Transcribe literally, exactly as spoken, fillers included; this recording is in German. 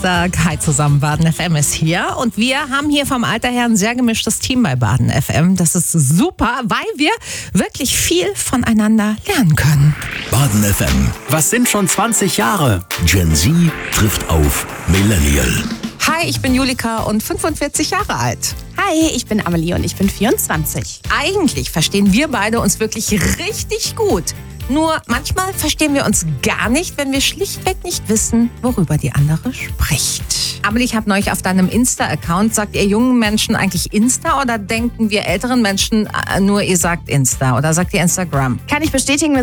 Dienstag. Hi zusammen, Baden F M ist hier. Und wir haben hier vom Alter her ein sehr gemischtes Team bei Baden F M. Das ist super, weil wir wirklich viel voneinander lernen können. Baden F M. Was sind schon zwanzig Jahre? Gen Z trifft auf Millennial. Hi, ich bin Julika und fünfundvierzig Jahre alt. Hi, ich bin Amelie und ich bin vierundzwanzig. Eigentlich verstehen wir beide uns wirklich richtig gut. Nur manchmal verstehen wir uns gar nicht, wenn wir schlichtweg nicht wissen, worüber die andere spricht. Amelie, ich habe neulich auf deinem Insta-Account, sagt ihr jungen Menschen eigentlich Insta oder denken wir älteren Menschen nur, ihr sagt Insta oder sagt ihr Instagram? Kann ich bestätigen,